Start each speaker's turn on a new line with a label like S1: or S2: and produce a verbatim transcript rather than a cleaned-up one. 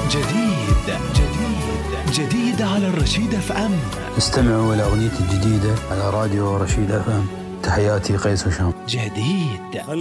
S1: جديد جديد جديد على الرشيد اف ام.
S2: استمعوا إلى أغنيتي الجديدة على راديو رشيد اف ام. تحياتي قيس وشام.
S1: جديد.